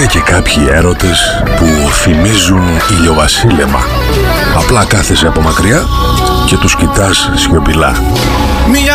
και κάποιοι έρωτες που θυμίζουν ηλιοβασίλεμα. Απλά κάθεσαι από μακριά και τους κοιτάς σιωπηλά.